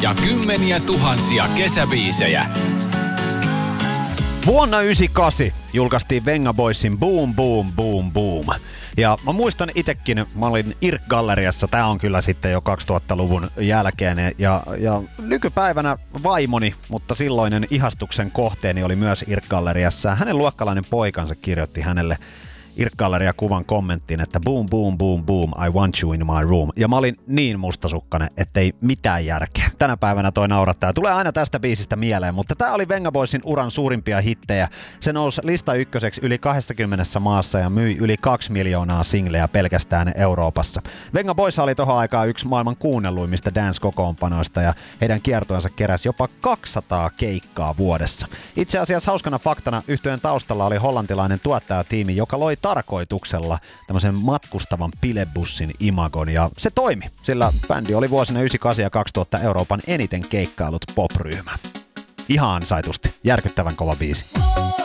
ja kymmeniä tuhansia kesäbiisejä. Vuonna 1998 julkaistiin Venga Boysin Boom Boom Boom Boom. Ja mä muistan itekin, mä olin IRC-galleriassa, tää on kyllä sitten jo 2000-luvun jälkeen. Ja nykypäivänä vaimoni, mutta silloinen ihastuksen kohteeni oli myös IRC-galleriassa. Hänen luokkalainen poikansa kirjoitti hänelle IRC-galleria-kuvan kommenttiin, että boom, boom, boom, boom, I want you in my room. Ja mä olin niin mustasukkainen, ettei mitään järkeä. Tänä päivänä toi naurattaa. Tulee aina tästä biisistä mieleen, mutta tää oli Venga Boysin uran suurimpia hittejä. Se nousi lista ykköseksi yli 20 maassa ja myi yli 2 miljoonaa singleä pelkästään Euroopassa. Venga Boys oli tohon aikaan yksi maailman kuunnelluimmista dance-kokoonpanoista ja heidän kiertueensa keräsi jopa 200 keikkaa vuodessa. Itse asiassa hauskana faktana yhtyeen taustalla oli hollantilainen tuottajatiimi, joka loi tarkoituksella tämmöisen matkustavan pilebussin imagon ja se toimi, sillä bändi oli vuosina 1998 ja 2000 Euroopan eniten keikkailut pop-ryhmä. Ihan ansaitusti, järkyttävän kova biisi.